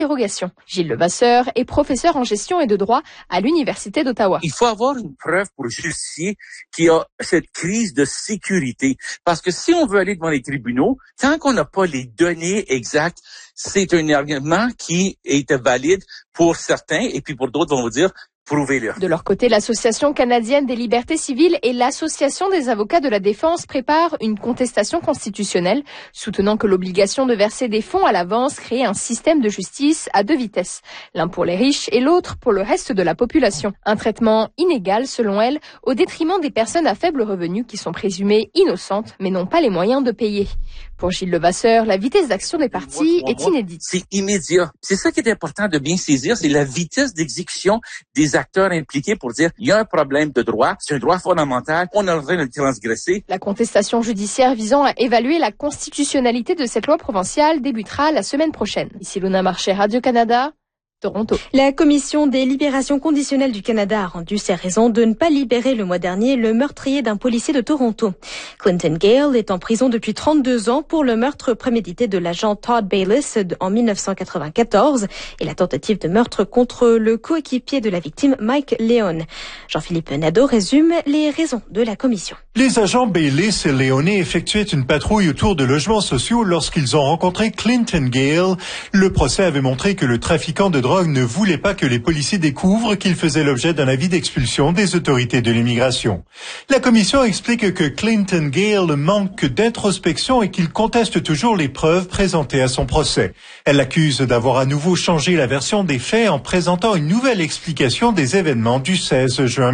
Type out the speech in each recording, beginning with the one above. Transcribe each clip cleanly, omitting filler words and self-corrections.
interrogation. Gilles Levasseur est professeur en gestion et de droit à l'Université d'Ottawa. Il faut avoir une preuve pour justifier qu'il y a cette crise de sécurité. Parce que si on veut aller devant les tribunaux, tant qu'on n'a pas les données exactes, c'est un argument qui est valide pour certains et puis pour d'autres vont vous dire prouvez-le. De leur côté, l'Association canadienne des libertés civiles et l'Association des avocats de la défense préparent une contestation constitutionnelle, soutenant que l'obligation de verser des fonds à l'avance crée un système de justice à deux vitesses, l'un pour les riches et l'autre pour le reste de la population. Un traitement inégal, selon elle, au détriment des personnes à faible revenu qui sont présumées innocentes mais n'ont pas les moyens de payer. Pour Gilles Levasseur, la vitesse d'action des partis est inédite. C'est immédiat. C'est ça qui est important de bien saisir, c'est la vitesse d'exécution des acteurs impliqués pour dire il y a un problème de droit, c'est un droit fondamental, on est en train de le transgresser. La contestation judiciaire visant à évaluer la constitutionnalité de cette loi provinciale débutera la semaine prochaine. Ici Luna Marché, Radio-Canada, Toronto. La Commission des libérations conditionnelles du Canada a rendu ses raisons de ne pas libérer le mois dernier le meurtrier d'un policier de Toronto. Clinton Gale est en prison depuis 32 ans pour le meurtre prémédité de l'agent Todd Bayliss en 1994 et la tentative de meurtre contre le coéquipier de la victime Mike Leone. Jean-Philippe Nadeau résume les raisons de la Commission. Les agents Bayliss et Leone effectuaient une patrouille autour de logements sociaux lorsqu'ils ont rencontré Clinton Gale. Le procès avait montré que le trafiquant de drogue ne voulait pas que les policiers découvrent qu'il faisait l'objet d'un avis d'expulsion des autorités de l'immigration. La commission explique que Clinton Gale manque d'introspection et qu'il conteste toujours les preuves présentées à son procès. Elle l'accuse d'avoir à nouveau changé la version des faits en présentant une nouvelle explication des événements du 16 juin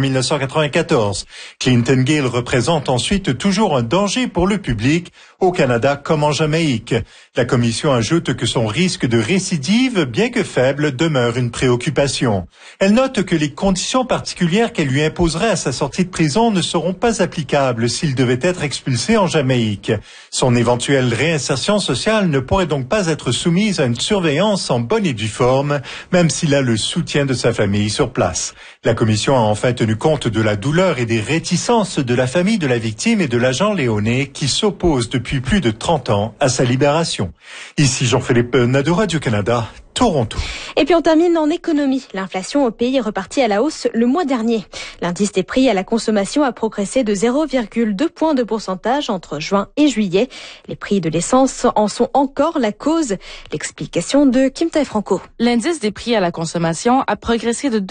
1994. Clinton Gale représente ensuite toujours un danger pour le public, au Canada comme en Jamaïque. La commission ajoute que son risque de récidive, bien que faible, demeure une préoccupation. Elle note que les conditions particulières qu'elle lui imposerait à sa sortie de prison ne seront pas applicables s'il devait être expulsé en Jamaïque. Son éventuelle réinsertion sociale ne pourrait donc pas être soumise à une surveillance en bonne et due forme, même s'il a le soutien de sa famille sur place. La commission a enfin tenu compte de la douleur et des réticences de la famille de la victime et de l'agent Léoné qui s'oppose depuis plus de 30 ans à sa libération. Ici Jean-Philippe Nadeau, Radio-Canada, Toronto. Et puis on termine en économie. L'inflation au pays est repartie à la hausse le mois dernier. L'indice des prix à la consommation a progressé de 0,2 points de pourcentage entre juin et juillet. Les prix de l'essence en sont encore la cause. L'explication de Kim Tae-Franco. L'indice des prix à la consommation a progressé de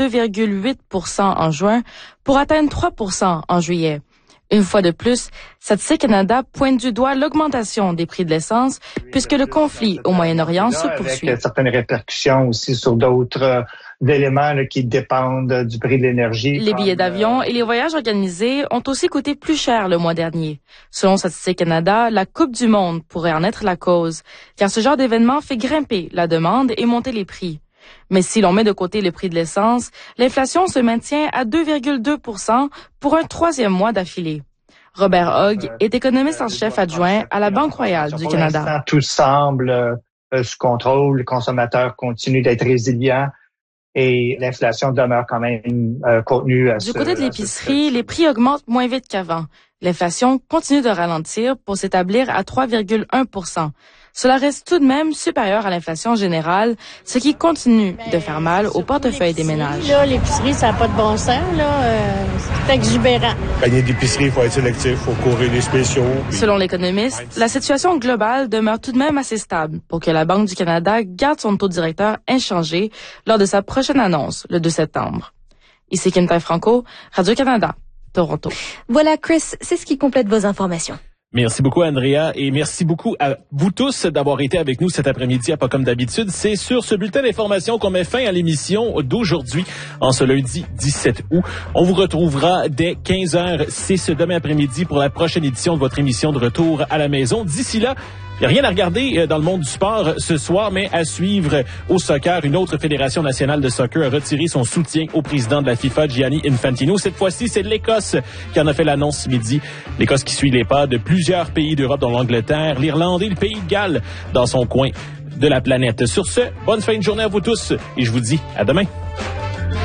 2,8% en juin pour atteindre 3% en juillet. Une fois de plus, Statistique Canada pointe du doigt l'augmentation des prix de l'essence puisque le conflit au Moyen-Orient se poursuit. Avec certaines répercussions aussi sur d'autres éléments qui dépendent du prix de l'énergie. Les billets d'avion et les voyages organisés ont aussi coûté plus cher le mois dernier. Selon Statistique Canada, la Coupe du Monde pourrait en être la cause, car ce genre d'événement fait grimper la demande et monter les prix. Mais si l'on met de côté le prix de l'essence, l'inflation se maintient à 2,2% pour un troisième mois d'affilée. Robert Hogg est économiste en chef adjoint à la Banque royale du Canada. Tout semble sous contrôle, les consommateurs continuent d'être résilients et l'inflation demeure quand même contenue. Du côté de l'épicerie, les prix augmentent moins vite qu'avant. L'inflation continue de ralentir pour s'établir à 3,1%. Cela reste tout de même supérieur à l'inflation générale, ce qui continue de faire mal au portefeuille des ménages. Là, l'épicerie, ça n'a pas de bon sens. C'est exubérant. Panier d'épicerie, il faut être sélectif, il faut courir les spéciaux. Selon l'économiste, la situation globale demeure tout de même assez stable pour que la Banque du Canada garde son taux directeur inchangé lors de sa prochaine annonce, le 2 septembre. Ici Kim Tae-Franco, Radio-Canada, Toronto. Voilà, Chris, c'est ce qui complète vos informations. Merci beaucoup, Andrea, et merci beaucoup à vous tous d'avoir été avec nous cet après-midi à Pas comme d'habitude. C'est sur ce bulletin d'information qu'on met fin à l'émission d'aujourd'hui, en ce lundi 17 août. On vous retrouvera dès 15h06 demain après-midi pour la prochaine édition de votre émission de Retour à la maison. D'ici là, il n'y a rien à regarder dans le monde du sport ce soir, mais à suivre au soccer, une autre fédération nationale de soccer a retiré son soutien au président de la FIFA, Gianni Infantino. Cette fois-ci, c'est l'Écosse qui en a fait l'annonce ce midi. L'Écosse qui suit les pas de plusieurs pays d'Europe, dont l'Angleterre, l'Irlande et le pays de Galles dans son coin de la planète. Sur ce, bonne fin de journée à vous tous et je vous dis à demain.